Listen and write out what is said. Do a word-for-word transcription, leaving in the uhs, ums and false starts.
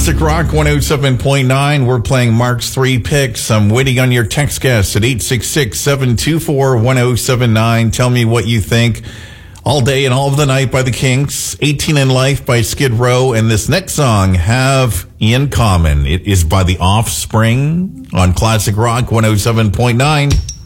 Classic Rock one oh seven point nine. We're playing Mark's three picks. I'm waiting on your text guests at eight six six, seven two four, one oh seven nine. Tell me what you think. All Day and All of the Night by the Kinks, eighteen in Life by Skid Row, and this next song, Have in Common. It is by The Offspring on Classic Rock one oh seven point nine.